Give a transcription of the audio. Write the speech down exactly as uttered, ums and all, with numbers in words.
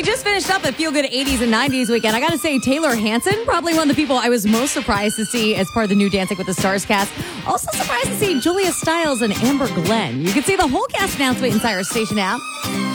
just finished up a Feel Good eighties and nineties weekend. I got to say, Taylor Hanson, probably one of the people I was most surprised to see as part of the new Dancing with the Stars cast. Also surprised to see Julia Stiles and Amber Glenn. You can see the whole cast announcement inside our station app.